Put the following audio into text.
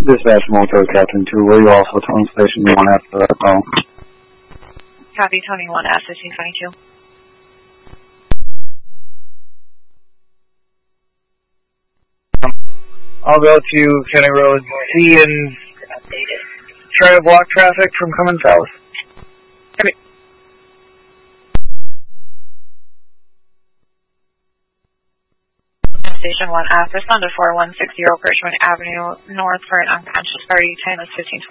Dispatch Motor Captain 2, will you also tone station 1 after that call? Copy, Tony 1, S1522. I'll go to County Road C and try to block traffic from coming south. Okay. Station 1F, respond to 4160 Birchman Avenue North for an unconscious party, time is 15:20.